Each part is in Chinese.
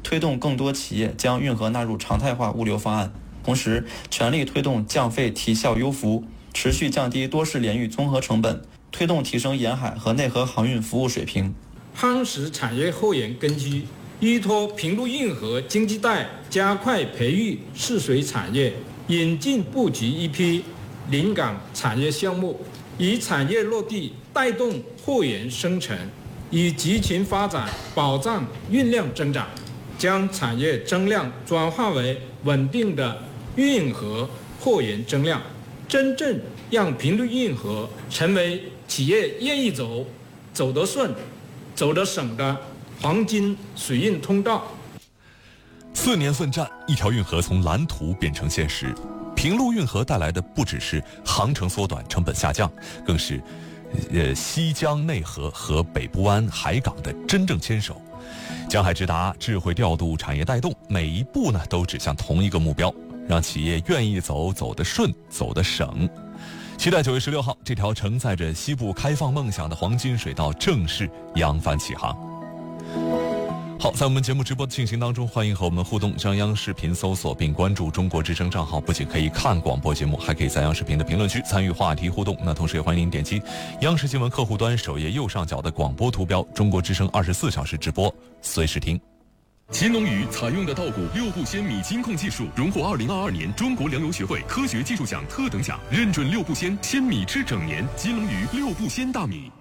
推动更多企业将运河纳入常态化物流方案，同时全力推动降费提效优服，持续降低多式联运综合成本，推动提升沿海和内河航运服务水平。 夯实产业后沿根基，依托平陆运河经济带，加快培育试水产业，引进布局一批临港产业项目，以产业落地带动货源生成，以集群发展保障运量增长，将产业增量转化为稳定的运河货源增量，真正让平陆运河成为企业愿意走、走得顺、走得省的黄金水运通道。 4年奋战，一条运河从蓝图变成现实。平陆运河带来的不只是航程缩短、成本下降，更是西江内河和北部湾海港的真正牵手。江海直达，智慧调度，产业带动，每一步呢都指向同一个目标，让企业愿意走，走得顺，走得省。期待9月16号，这条承载着西部开放梦想的黄金水道正式扬帆起航。好，在我们节目直播的进行当中，欢迎和我们互动，上央视频搜索并关注中国之声账号，不仅可以看广播节目，还可以在央视频的评论区参与话题互动。那同时也欢迎您点击央视新闻客户端首页右上角的广播图标，中国之声24小时直播，随时听。 金龙鱼采用的稻谷6步鲜米金控技术，荣获2022年中国粮油学会科学技术奖特等奖，认准6步鲜，鲜米吃整年。金龙鱼6步鲜大米。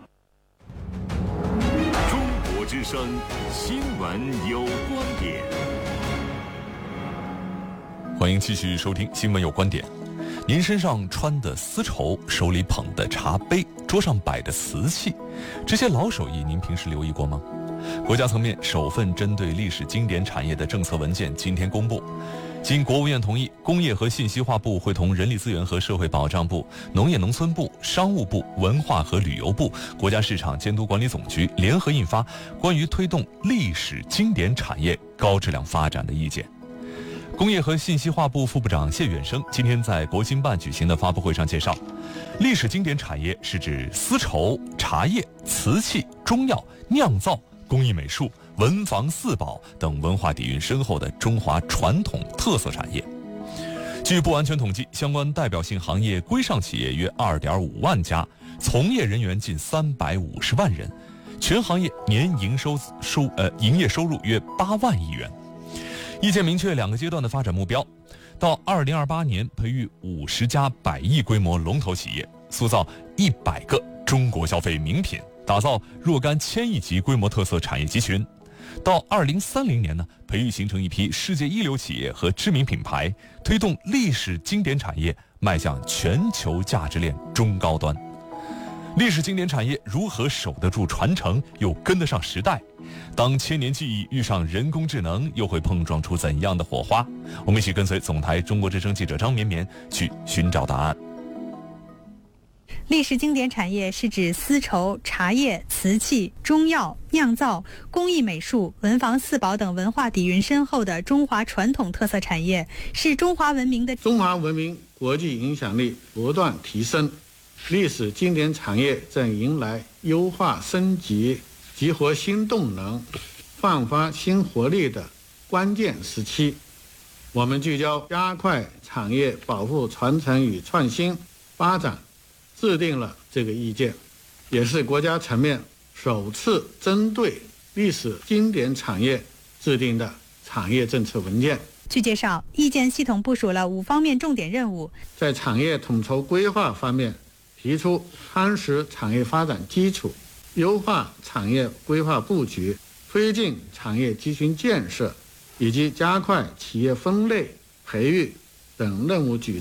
中国之声新闻有观点， 欢迎继续收听新闻有观点。您身上穿的丝绸，手里捧的茶杯，桌上摆的瓷器，这些老手艺您平时留意过吗？国家层面首份针对历史经典产业的政策文件今天公布，经国务院同意，工业和信息化部会同人力资源和社会保障部、农业农村部、商务部、文化和旅游部、国家市场监督管理总局联合印发关于推动历史经典产业高质量发展的意见。工业和信息化部副部长谢远生今天在国新办举行的发布会上介绍，历史经典产业是指丝绸、茶叶、瓷器、中药、酿造、工艺美术、文房四宝等文化底蕴深厚的中华传统特色产业。据不完全统计，相关代表性行业规上企业约2.5万家，从业人员近350万人，全行业年营业收入约8万亿元。意见明确2个阶段的发展目标，到2028年培育50家100亿规模龙头企业，塑造100个中国消费名品，打造若干1000亿级规模特色产业集群。到2030年呢，培育形成一批世界一流企业和知名品牌，推动历史经典产业迈向全球价值链中高端。历史经典产业如何守得住传承，又跟得上时代？当千年记忆遇上人工智能，又会碰撞出怎样的火花？我们一起跟随总台中国之声记者张绵绵去寻找答案。 历史经典产业是指丝绸、茶叶、瓷器、中药、酿造、工艺美术、文房四宝等文化底蕴深厚的中华传统特色产业，是中华文明国际影响力不断提升，历史经典产业正迎来优化升级、激活新动能、焕发新活力的关键时期。我们聚焦加快产业保护传承与创新发展，制定了这个意见，也是国家层面首次针对历史经典产业制定的产业政策文件。 据介绍，意见系统部署了5方面重点任务， 在产业统筹规划方面，提出夯实产业发展基础，优化产业规划布局，推进产业集群建设，以及加快企业分类、培育等任务举